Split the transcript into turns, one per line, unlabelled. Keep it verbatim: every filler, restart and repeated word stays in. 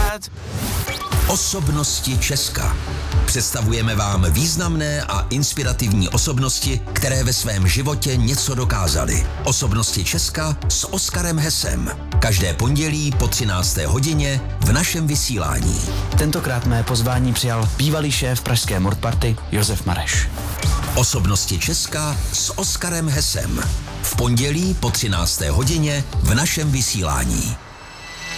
that.
Osobnosti Česka. Představujeme vám významné a inspirativní osobnosti, které ve svém životě něco dokázaly. Osobnosti Česka s Oskarem Hesem. Každé pondělí po třinácté hodině v našem vysílání.
Tentokrát mé pozvání přijal bývalý šéf pražské Mordparty Josef Mareš.
Osobnosti Česka s Oskarem Hesem. V pondělí po třinácté hodině v našem vysílání.